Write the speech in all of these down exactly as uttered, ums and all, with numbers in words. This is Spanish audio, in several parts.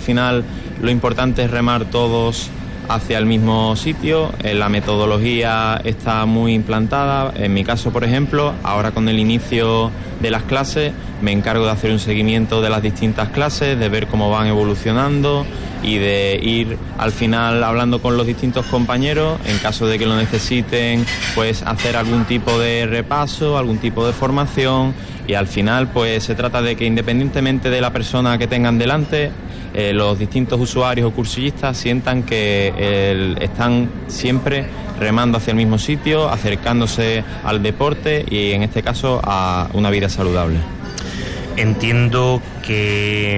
final lo importante es remar todos hacia el mismo sitio. La metodología está muy implantada. En mi caso, por ejemplo, ahora con el inicio de las clases me encargo de hacer un seguimiento de las distintas clases, de ver cómo van evolucionando y de ir al final hablando con los distintos compañeros, en caso de que lo necesiten, pues hacer algún tipo de repaso, algún tipo de formación, y al final pues se trata de que independientemente de la persona que tengan delante, eh, los distintos usuarios o cursillistas sientan que eh, están siempre remando hacia el mismo sitio, acercándose al deporte y en este caso a una vida saludable. Entiendo que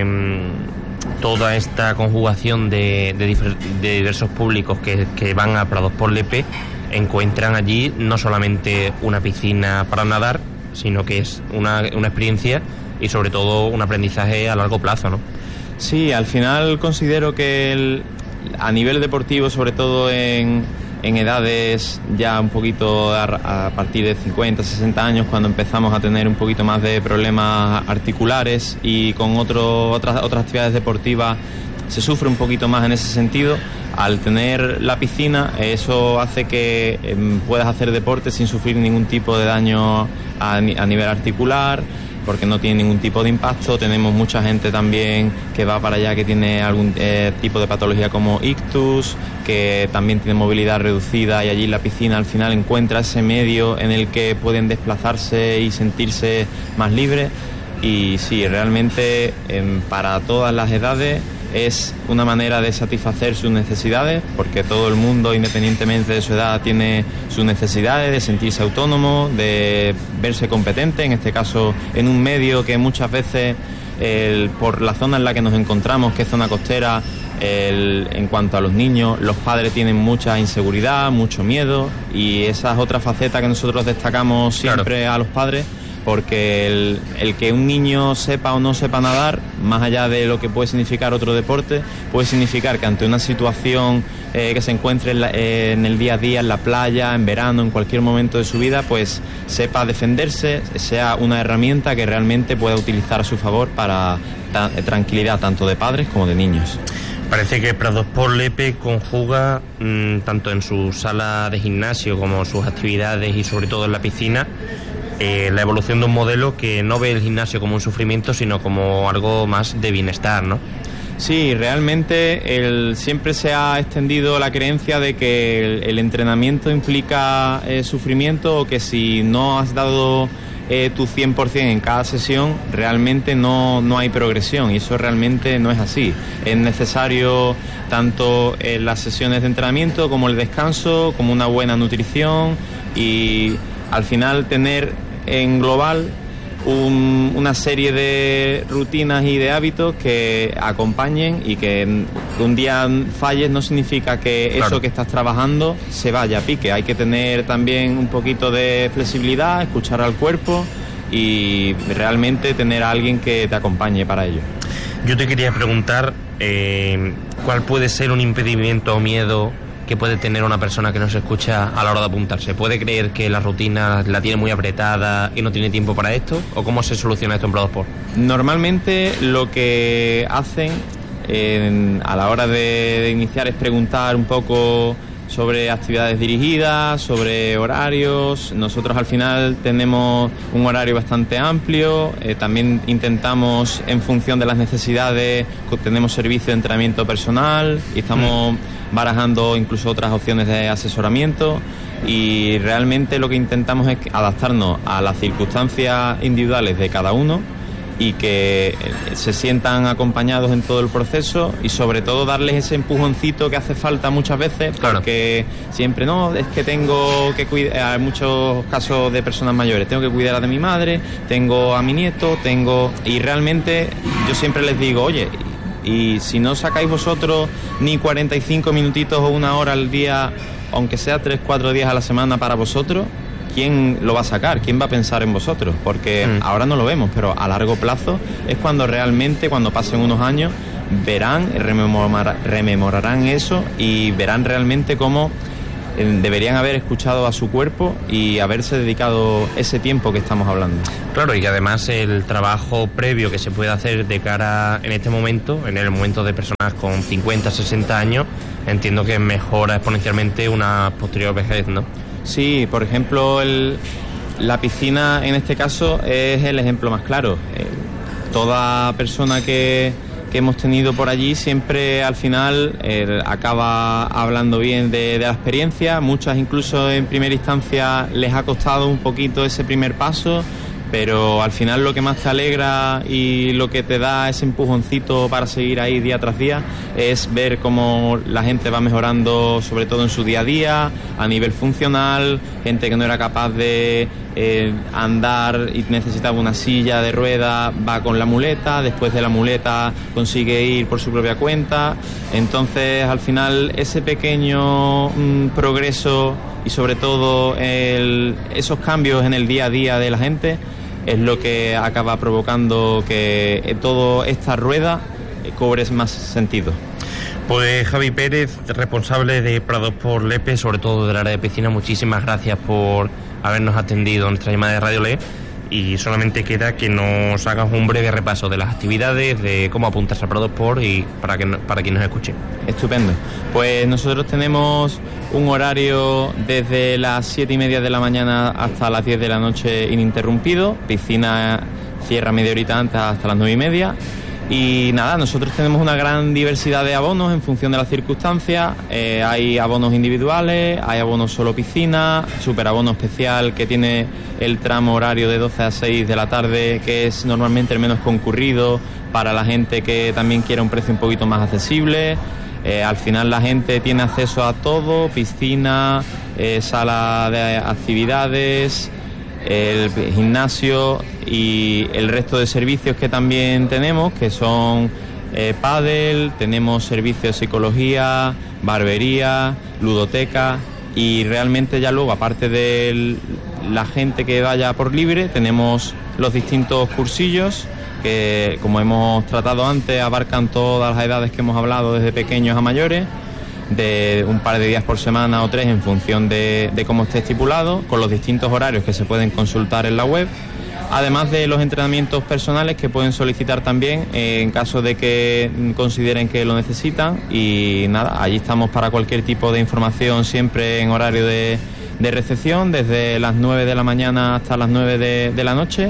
mmm, toda esta conjugación de, de, difer- de diversos públicos que, que van a Prados por Lepe encuentran allí no solamente una piscina para nadar, sino que es una, una experiencia y sobre todo un aprendizaje a largo plazo, ¿no? Sí, al final considero que el, a nivel deportivo, sobre todo en, en edades ya un poquito a, a partir de cincuenta, sesenta años, cuando empezamos a tener un poquito más de problemas articulares y con otro, otras, otras actividades deportivas se sufre un poquito más en ese sentido. Al tener la piscina, eso hace que eh, puedas hacer deporte sin sufrir ningún tipo de daño a, a nivel articular, porque no tiene ningún tipo de impacto. Tenemos mucha gente también que va para allá que tiene algún eh, tipo de patología como ictus, que también tiene movilidad reducida, y allí en la piscina al final encuentra ese medio en el que pueden desplazarse y sentirse más libres. Y sí, realmente eh, para todas las edades es una manera de satisfacer sus necesidades, porque todo el mundo, independientemente de su edad, tiene sus necesidades de sentirse autónomo, de verse competente, en este caso en un medio que muchas veces, el, por la zona en la que nos encontramos, que es zona costera, el, en cuanto a los niños, los padres tienen mucha inseguridad, mucho miedo, y esa es otra faceta que nosotros destacamos siempre, claro, a los padres, porque el, el que un niño sepa o no sepa nadar, más allá de lo que puede significar otro deporte, puede significar que ante una situación eh, que se encuentre en, la, eh, en el día a día, en la playa, en verano, en cualquier momento de su vida, pues sepa defenderse, sea una herramienta que realmente pueda utilizar a su favor para ta- tranquilidad tanto de padres como de niños. Parece que Prados por Lepe conjuga mmm, tanto en su sala de gimnasio como sus actividades y sobre todo en la piscina, Eh, la evolución de un modelo que no ve el gimnasio como un sufrimiento, sino como algo más de bienestar, ¿no? Sí, realmente el, siempre se ha extendido la creencia de que el, el entrenamiento implica eh, sufrimiento, o que si no has dado eh, tu cien por ciento en cada sesión, realmente no, no hay progresión, y eso realmente no es así. Es necesario tanto en las sesiones de entrenamiento como el descanso, como una buena nutrición, y al final tener en global un, una serie de rutinas y de hábitos que acompañen, y que un día falles no significa que claro, eso que estás trabajando se vaya a pique. Hay que tener también un poquito de flexibilidad, escuchar al cuerpo y realmente tener a alguien que te acompañe para ello. Yo te quería preguntar eh, ¿cuál puede ser un impedimento o miedo que puede tener una persona que no se escucha a la hora de apuntarse? ¿Puede creer que la rutina la tiene muy apretada y no tiene tiempo para esto? ¿O cómo se soluciona esto en Prados por? Normalmente lo que hacen eh, a la hora de, de iniciar es preguntar un poco sobre actividades dirigidas, sobre horarios. Nosotros al final tenemos un horario bastante amplio, eh, también intentamos, en función de las necesidades, tenemos servicio de entrenamiento personal y estamos mm. barajando incluso otras opciones de asesoramiento, y realmente lo que intentamos es adaptarnos a las circunstancias individuales de cada uno y que se sientan acompañados en todo el proceso, y sobre todo darles ese empujoncito que hace falta muchas veces, claro, porque siempre no, es que tengo que cuidar, hay muchos casos de personas mayores, tengo que cuidar de mi madre, tengo a mi nieto, tengo, y realmente yo siempre les digo, oye, y si no sacáis vosotros ni cuarenta y cinco minutitos o una hora al día, aunque sea tres, cuatro días a la semana para vosotros, ¿quién lo va a sacar? ¿Quién va a pensar en vosotros? Porque mm. ahora no lo vemos, pero a largo plazo es cuando realmente, cuando pasen unos años, verán, rememora, rememorarán eso y verán realmente cómo eh, deberían haber escuchado a su cuerpo y haberse dedicado ese tiempo que estamos hablando. Claro, y que además el trabajo previo que se puede hacer de cara en este momento, en el momento de personas con cincuenta, sesenta años, entiendo que mejora exponencialmente una posterior vejez, ¿no? Sí, por ejemplo, el, la piscina en este caso es el ejemplo más claro. Eh, toda persona que, que hemos tenido por allí siempre al final eh, acaba hablando bien de, de la experiencia. Muchas incluso en primera instancia les ha costado un poquito ese primer paso, pero al final lo que más te alegra y lo que te da ese empujoncito para seguir ahí día tras día es ver cómo la gente va mejorando, sobre todo en su día a día, a nivel funcional, gente que no era capaz de eh, andar y necesitaba una silla de ruedas, va con la muleta, después de la muleta consigue ir por su propia cuenta. Entonces al final ese pequeño mm, progreso y sobre todo el, esos cambios en el día a día de la gente es lo que acaba provocando que toda esta rueda cobre más sentido. Pues Javi Pérez, responsable de Prados por Lepe, sobre todo del área de piscina, muchísimas gracias por habernos atendido en nuestra llamada de Radio Le, y solamente queda que nos hagas un breve repaso de las actividades, de cómo apuntarse a Prados por y para, que, para quien nos escuche. Estupendo. Pues nosotros tenemos un horario desde las siete y media de la mañana hasta las diez de la noche ininterrumpido. Piscina cierra media horita antes hasta las nueve y media. Y nada, nosotros tenemos una gran diversidad de abonos en función de las circunstancias. Eh, hay abonos individuales, hay abonos solo piscina, superabono especial que tiene el tramo horario de doce a seis de la tarde, que es normalmente el menos concurrido para la gente que también quiere un precio un poquito más accesible. Eh, al final la gente tiene acceso a todo, piscina, eh, sala de actividades, el gimnasio y el resto de servicios que también tenemos, que son eh, pádel, tenemos servicios de psicología, barbería, ludoteca, y realmente ya luego, aparte de la gente que vaya por libre, tenemos los distintos cursillos que, como hemos tratado antes, abarcan todas las edades que hemos hablado, desde pequeños a mayores, de un par de días por semana o tres en función de, de cómo esté estipulado, con los distintos horarios que se pueden consultar en la web, además de los entrenamientos personales que pueden solicitar también eh, en caso de que consideren que lo necesitan. Y nada, allí estamos para cualquier tipo de información, siempre en horario de, de recepción, desde las nueve de la mañana hasta las nueve de, de la noche.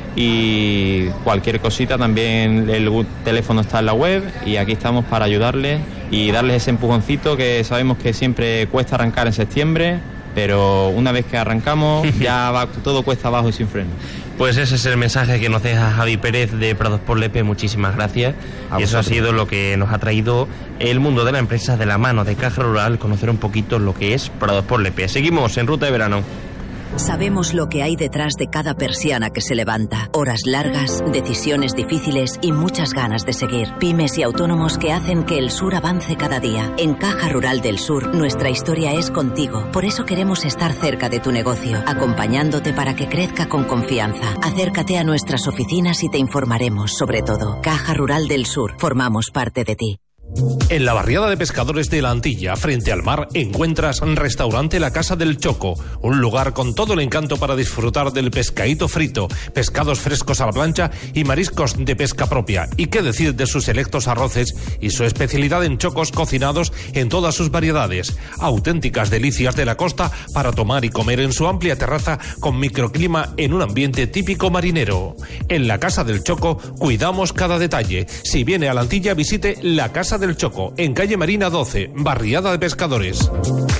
Y cualquier cosita también, el teléfono está en la web y aquí estamos para ayudarles y darles ese empujoncito que sabemos que siempre cuesta arrancar en septiembre, pero una vez que arrancamos ya va todo cuesta abajo y sin freno. Pues ese es el mensaje que nos deja Javi Pérez de Prados por Lepe. Muchísimas gracias. Y eso ha sido lo que nos ha traído el mundo de la empresa de la mano de Caja Rural, conocer un poquito lo que es Prados por Lepe. Seguimos en Ruta de Verano. Sabemos lo que hay detrás de cada persiana que se levanta. Horas largas, decisiones difíciles y muchas ganas de seguir. Pymes y autónomos que hacen que el sur avance cada día. En Caja Rural del Sur, nuestra historia es contigo. Por eso queremos estar cerca de tu negocio, acompañándote para que crezca con confianza. Acércate a nuestras oficinas y te informaremos sobre todo. Caja Rural del Sur, formamos parte de ti. En la barriada de pescadores de la Antilla, frente al mar, encuentras Restaurante La Casa del Choco, un lugar con todo el encanto para disfrutar del pescadito frito, pescados frescos a la plancha y mariscos de pesca propia. Y qué decir de sus selectos arroces y su especialidad en chocos cocinados en todas sus variedades. Auténticas delicias de la costa para tomar y comer en su amplia terraza con microclima en un ambiente típico marinero. En La Casa del Choco cuidamos cada detalle. Si viene a la Antilla, visite La Casa del Choco, en calle Marina doce, barriada de pescadores.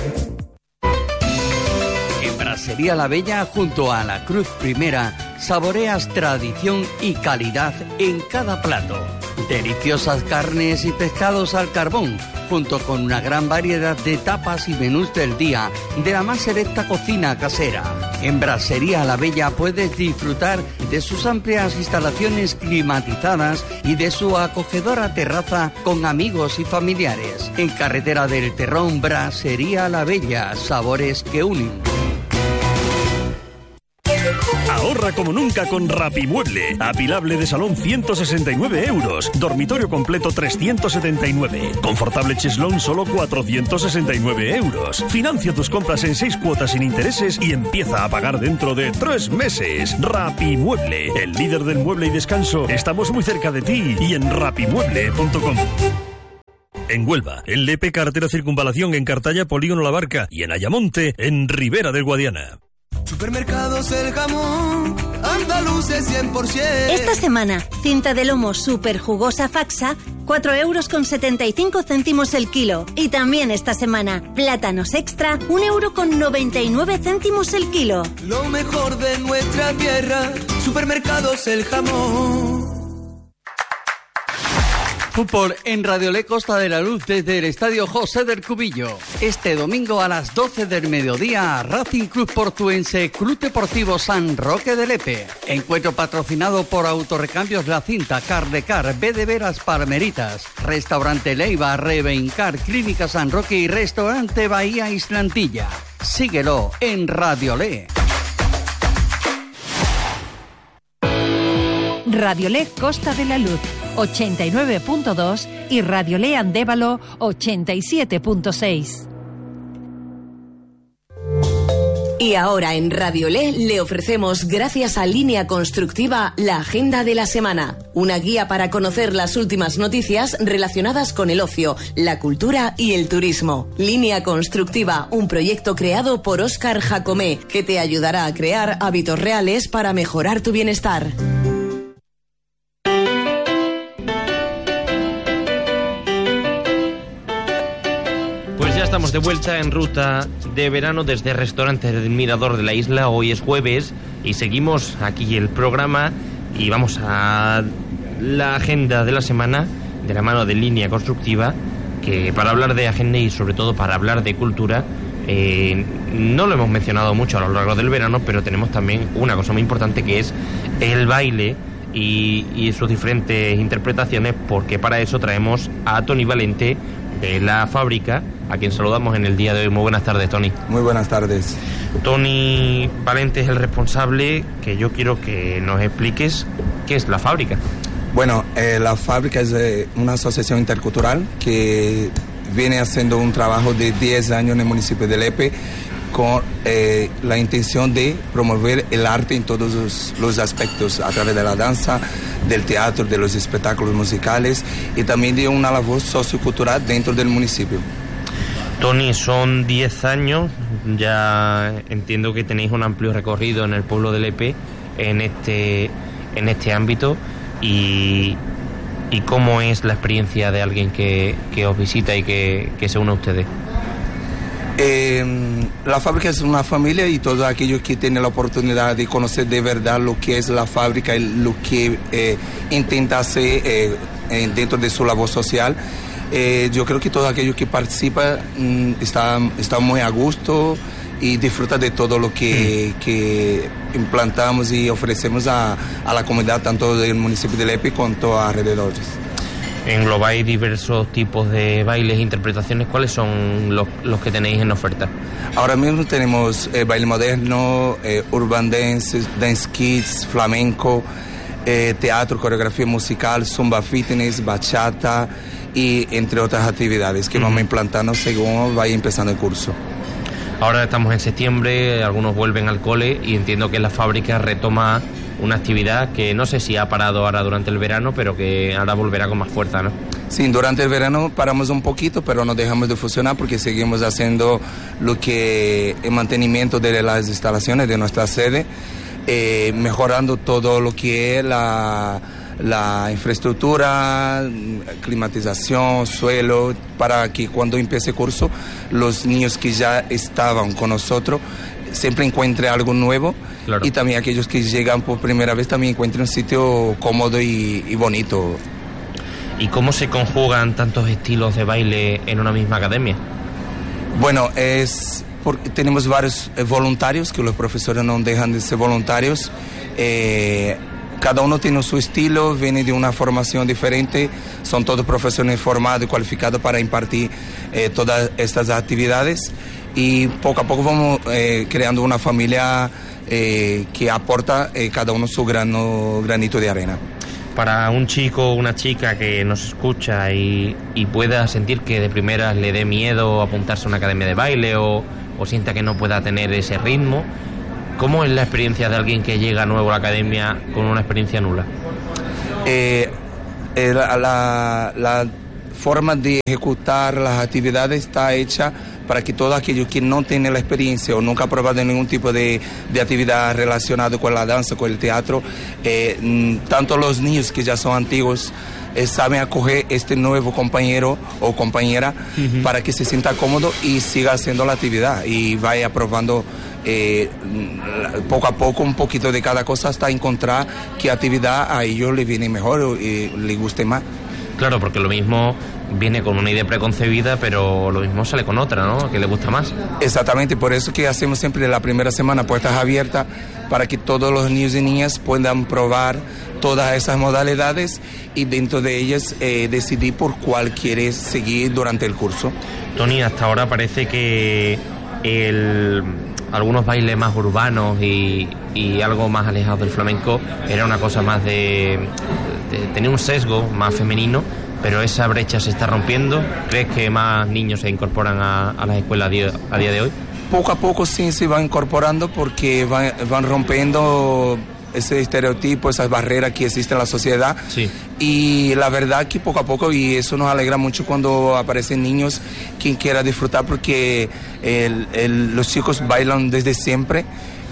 En Brasería La Bella, junto a la Cruz Primera, saboreas tradición y calidad en cada plato. Deliciosas carnes y pescados al carbón, junto con una gran variedad de tapas y menús del día de la más selecta cocina casera. En Brasería La Bella puedes disfrutar de sus amplias instalaciones climatizadas y de su acogedora terraza con amigos y familiares. En Carretera del Terrón, Brasería La Bella, sabores que unen. Ahorra con como nunca con Rapimueble. Apilable de salón ciento sesenta y nueve euros. Dormitorio completo trescientos setenta y nueve. Confortable cheslón solo cuatrocientos sesenta y nueve euros. Financia tus compras en seis cuotas sin intereses y empieza a pagar dentro de tres meses. Rapimueble, el líder del mueble y descanso. Estamos muy cerca de ti y en rapimueble punto com. En Huelva, en Lepe, carretera Circunvalación, en Cartaya, Polígono La Barca y en Ayamonte, en Ribera del Guadiana. Supermercados El Jamón, andaluces cien por ciento. Esta semana, cinta de lomo super jugosa Faxa, cuatro euros con setenta y cinco céntimos el kilo. Y también esta semana, plátanos extra, un euro con noventa y nueve céntimos el kilo. Lo mejor de nuestra tierra, Supermercados El Jamón. Fútbol en Radiolé Costa de la Luz desde el Estadio José del Cubillo. Este domingo a las doce del mediodía, Racing Club Portuense, Club Deportivo San Roque de Lepe. Encuentro patrocinado por Autorrecambios La Cinta, Cardecar, B de Veras Palmeritas, Restaurante Leiva, Revencar, Clínica San Roque y Restaurante Bahía Islantilla. Síguelo en Radiolé. Radiolé Costa de la Luz ochenta y nueve punto dos y Radiolé Andévalo ochenta y siete punto seis. Y ahora en Radiolé le ofrecemos, gracias a Línea Constructiva, la Agenda de la Semana. Una guía para conocer las últimas noticias relacionadas con el ocio, la cultura y el turismo. Línea Constructiva, un proyecto creado por Óscar Jacomé, que te ayudará a crear hábitos reales para mejorar tu bienestar. Estamos de vuelta en ruta de verano desde el restaurante del Mirador de la Isla. Hoy es jueves y seguimos aquí el programa y vamos a la agenda de la semana de la mano de Línea Constructiva, que para hablar de agenda y sobre todo para hablar de cultura, eh, no lo hemos mencionado mucho a lo largo del verano, pero tenemos también una cosa muy importante, que es el baile y, y sus diferentes interpretaciones, porque para eso traemos a Tony Valente de La Fábrica, a quien saludamos en el día de hoy. Muy buenas tardes, Tony. Muy buenas tardes. Tony Valente es el responsable, que yo quiero que nos expliques qué es La Fábrica. Bueno, eh, La Fábrica es eh, una asociación intercultural que viene haciendo un trabajo de diez años en el municipio de Lepe, con eh, la intención de promover el arte en todos los, los aspectos, a través de la danza, del teatro, de los espectáculos musicales y también de una labor sociocultural dentro del municipio. Tony, son diez años, ya entiendo que tenéis un amplio recorrido en el pueblo de Lepe en este, en este ámbito, y, y cómo es la experiencia de alguien que, que os visita y que, que se une a ustedes. Eh, la fábrica es una familia y todos aquellos que tienen la oportunidad de conocer de verdad lo que es la fábrica y lo que eh, intenta hacer eh, dentro de su labor social, eh, yo creo que todos aquellos que participan mm, están, están muy a gusto y disfrutan de todo lo que, que implantamos y ofrecemos a, a la comunidad, tanto del municipio de Lepe cuanto a alrededores. Englobáis diversos tipos de bailes e interpretaciones. ¿Cuáles son los, los que tenéis en oferta? Ahora mismo tenemos eh, baile moderno, eh, urban dance, dance kids, flamenco, eh, teatro, coreografía musical, zumba fitness, bachata y entre otras actividades que mm. vamos implantando según vaya empezando el curso. Ahora estamos en septiembre, algunos vuelven al cole y entiendo que La Fábrica retoma una actividad que no sé si ha parado ahora durante el verano, pero que ahora volverá con más fuerza, ¿no? Sí, durante el verano paramos un poquito, pero no dejamos de funcionar porque seguimos haciendo lo que el mantenimiento de las instalaciones de nuestra sede, eh, mejorando todo lo que es la, la infraestructura, climatización, suelo, para que cuando empiece el curso los niños que ya estaban con nosotros siempre encuentren algo nuevo. Claro. Y también aquellos que llegan por primera vez también encuentren un sitio cómodo y, y bonito. ¿Y cómo se conjugan tantos estilos de baile en una misma academia? Bueno, es porque tenemos varios eh, voluntarios, que los profesores no dejan de ser voluntarios. Eh, cada uno tiene su estilo, viene de una formación diferente, son todos profesores formados y cualificados para impartir eh, todas estas actividades. Y poco a poco vamos eh, creando una familia eh, que aporta eh, cada uno su grano, granito de arena. Para un chico o una chica que nos escucha y, y pueda sentir que de primeras le dé miedo apuntarse a una academia de baile o, o sienta que no pueda tener ese ritmo, ¿cómo es la experiencia de alguien que llega nuevo a la academia con una experiencia nula? Eh, eh, la, la, la forma de ejecutar las actividades está hecha para que todos aquellos que no tienen la experiencia o nunca han probado ningún tipo de, de actividad relacionada con la danza, con el teatro, eh, tanto los niños que ya son antiguos eh, saben acoger este nuevo compañero o compañera uh-huh. para que se sienta cómodo y siga haciendo la actividad y vaya probando eh, poco a poco un poquito de cada cosa hasta encontrar qué actividad a ellos les viene mejor y les guste más. Claro, porque lo mismo viene con una idea preconcebida, pero lo mismo sale con otra, ¿no? Que le gusta más. Exactamente, por eso que hacemos siempre la primera semana puertas abiertas para que todos los niños y niñas puedan probar todas esas modalidades y dentro de ellas eh, decidir por cuál quieres seguir durante el curso. Tony, hasta ahora parece que el, algunos bailes más urbanos y, y algo más alejados del flamenco era una cosa más de, de tener un sesgo más femenino, pero esa brecha se está rompiendo. ¿Crees que más niños se incorporan a, a las escuelas a día, a día de hoy? Poco a poco sí se van incorporando porque van, van rompiendo ese estereotipo, esas barreras que existen en la sociedad. Sí. Y la verdad que poco a poco, y eso nos alegra mucho cuando aparecen niños quien quiera disfrutar, porque el, el, los chicos bailan desde siempre.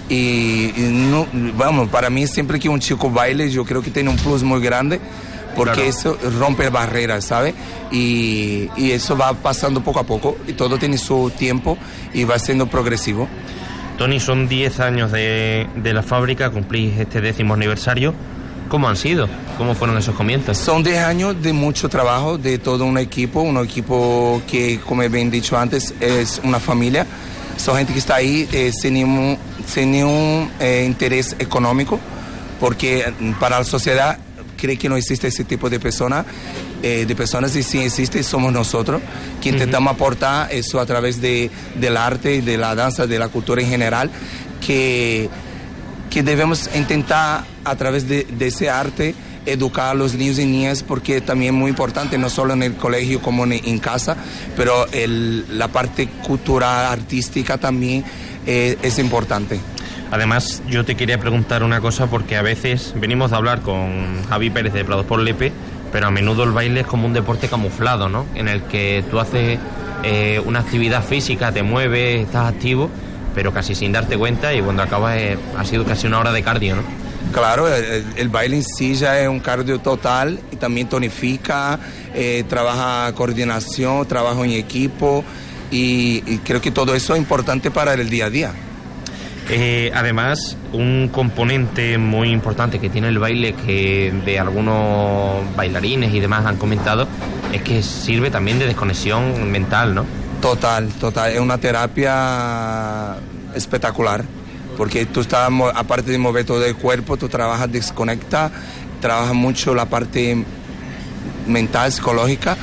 Y, y no, vamos, para mí siempre que un chico baile, yo creo que tiene un plus muy grande, porque claro, eso rompe barreras, ¿sabes? Y, y eso va pasando poco a poco, y todo tiene su tiempo y va siendo progresivo. Tony, son diez años de, de la fábrica, cumplís este décimo aniversario. ¿Cómo han sido? ¿Cómo fueron esos comienzos? Son diez años de mucho trabajo, de todo un equipo, un equipo que, como he bien dicho antes, es una familia. Son gente que está ahí eh, sin ningún, sin ningún eh, interés económico, porque para la sociedad cree que no existe ese tipo de personas, eh, de personas y si existe somos nosotros, que intentamos uh-huh. aportar eso a través de, del arte, de la danza, de la cultura en general, que, que debemos intentar a través de, de ese arte educar a los niños y niñas, porque también es muy importante, no solo en el colegio como en, en casa, pero el, la parte cultural, artística también eh, es importante. Además, yo te quería preguntar una cosa, porque a veces venimos de hablar con Javi Pérez de Prados por Lepe, pero a menudo el baile es como un deporte camuflado, ¿no? En el que tú haces eh, una actividad física, te mueves, estás activo, pero casi sin darte cuenta, y cuando acabas eh, ha sido casi una hora de cardio, ¿no? Claro, el, el baile en sí ya es un cardio total y también tonifica, eh, trabaja coordinación, trabajo en equipo y, y creo que todo eso es importante para el día a día. Eh, además, un componente muy importante que tiene el baile, que de algunos bailarines y demás han comentado, es que sirve también de desconexión mental, ¿no? Total, total, es una terapia espectacular, porque tú estás, aparte de mover todo el cuerpo, tú trabajas, desconecta, trabajas mucho la parte mental, psicológica,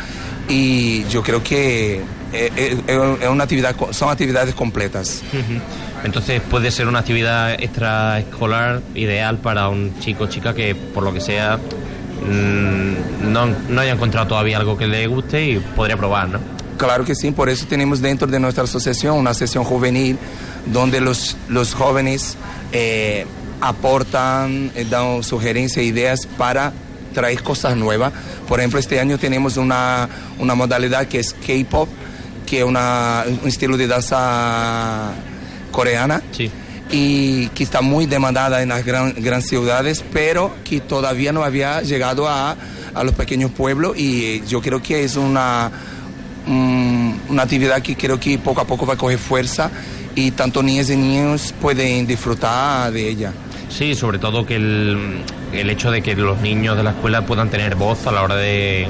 y yo creo que es, es una actividad, son actividades completas. Uh-huh. Entonces puede ser una actividad extraescolar ideal para un chico o chica que por lo que sea mmm, no, no haya encontrado todavía algo que le guste y podría probar, ¿no? Claro que sí, por eso tenemos dentro de nuestra asociación una sesión juvenil donde los, los jóvenes eh, aportan, eh, dan sugerencias, ideas para traer cosas nuevas. Por ejemplo, este año tenemos una, una modalidad que es K-pop, que es una, un estilo de danza coreana, sí, y que está muy demandada en las gran, grandes ciudades, pero que todavía no había llegado a, a los pequeños pueblos, y yo creo que es una, um, una actividad que creo que poco a poco va a coger fuerza y tanto niñas y niños pueden disfrutar de ella. Sí, sobre todo que el, el hecho de que los niños de la escuela puedan tener voz a la hora de,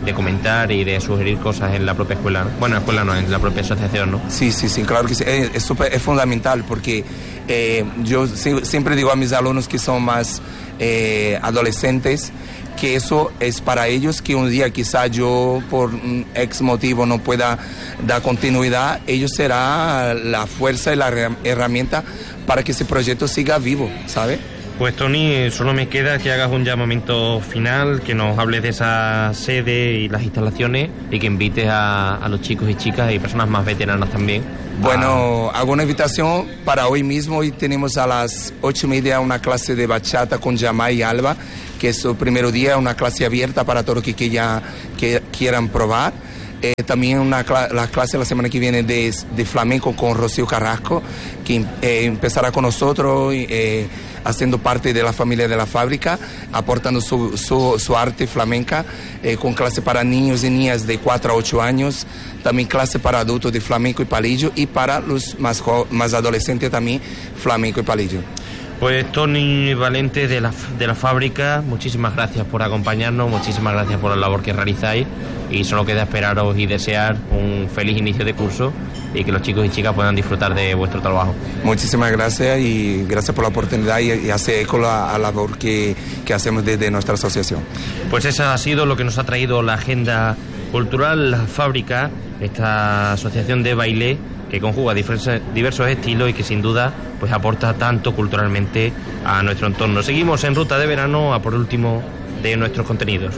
de comentar y de sugerir cosas en la propia escuela, ¿no? Bueno, escuela no, en la propia asociación, ¿no? Sí, sí, sí, claro que sí. Es, es, super, es fundamental porque eh, yo siempre digo a mis alumnos que son más eh, adolescentes que eso es para ellos, que un día quizá yo por un ex motivo no pueda dar continuidad, ellos será la fuerza y la herramienta para que ese proyecto siga vivo, ¿sabe? Pues Tony, solo me queda que hagas un llamamiento final, que nos hables de esa sede y las instalaciones y que invites a, a los chicos y chicas y personas más veteranas también. Bueno, hago una invitación para hoy mismo. Hoy tenemos a las ocho y media una clase de bachata con Yamai y Alba, que es el primer día, una clase abierta para todos los que, que ya que quieran probar. Eh, también una cl la clase la semana que viene de, de flamenco con Rocío Carrasco, que eh, empezará con nosotros, eh, haciendo parte de la familia de la fábrica, aportando su, su, su arte flamenca, eh, con clase para niños y niñas de cuatro a ocho años, también clase para adultos de flamenco y palillo, y para los más, más adolescentes también flamenco y palillo. Pues Tony Valente de la, de la fábrica, muchísimas gracias por acompañarnos, muchísimas gracias por la labor que realizáis y solo queda esperaros y desear un feliz inicio de curso y que los chicos y chicas puedan disfrutar de vuestro trabajo. Muchísimas gracias y gracias por la oportunidad y, y hacer eco a la labor que, que hacemos desde nuestra asociación. Pues esa ha sido lo que nos ha traído la agenda cultural, la fábrica, esta asociación de baile que conjuga diversos, diversos estilos y que sin duda pues aporta tanto culturalmente a nuestro entorno. Seguimos en Ruta de Verano a por último de nuestros contenidos.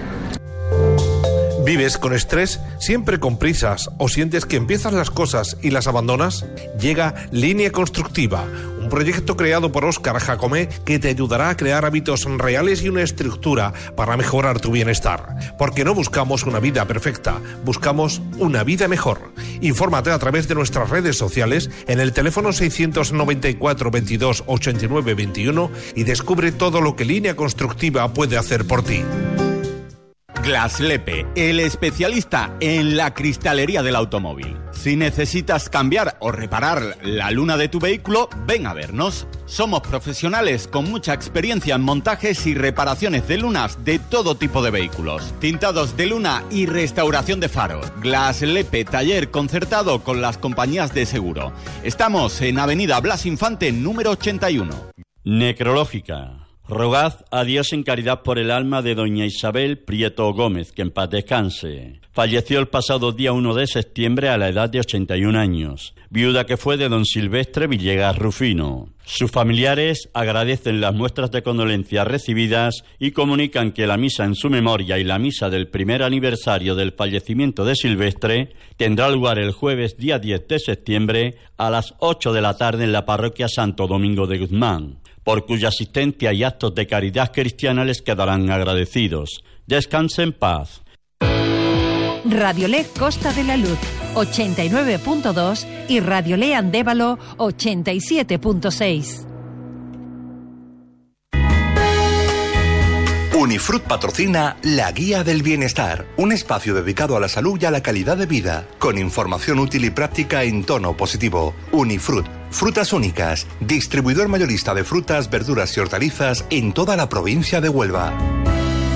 ¿Vives con estrés? ¿Siempre con prisas? ¿O sientes que empiezas las cosas y las abandonas? Llega Línea Constructiva, un proyecto creado por Óscar Jacomé que te ayudará a crear hábitos reales y una estructura para mejorar tu bienestar. Porque no buscamos una vida perfecta, buscamos una vida mejor. Infórmate a través de nuestras redes sociales en el teléfono seiscientos noventa y cuatro veintidós ochenta y nueve veintiuno y descubre todo lo que Línea Constructiva puede hacer por ti. Glaslepe, el especialista en la cristalería del automóvil. Si necesitas cambiar o reparar la luna de tu vehículo, ven a vernos. Somos profesionales con mucha experiencia en montajes y reparaciones de lunas de todo tipo de vehículos. Tintados de luna y restauración de faros. Glaslepe, taller concertado con las compañías de seguro. Estamos en Avenida Blas Infante, número ochenta y uno. Necrológica. Rogad a Dios en caridad por el alma de doña Isabel Prieto Gómez, que en paz descanse. Falleció el pasado día uno de septiembre a la edad de ochenta y un años, viuda que fue de don Silvestre Villegas Rufino. Sus familiares agradecen las muestras de condolencia recibidas y comunican que la misa en su memoria y la misa del primer aniversario del fallecimiento de Silvestre tendrá lugar el jueves día diez de septiembre a las ocho de la tarde en la parroquia Santo Domingo de Guzmán, por cuya asistencia y actos de caridad cristiana les quedarán agradecidos. Descanse en paz. Radiolé Costa de la Luz, ochenta y nueve punto dos y Radiolé Andévalo, ochenta y siete punto seis. Unifrut patrocina La Guía del Bienestar, un espacio dedicado a la salud y a la calidad de vida, con información útil y práctica en tono positivo. Unifrut, frutas únicas, distribuidor mayorista de frutas, verduras y hortalizas en toda la provincia de Huelva.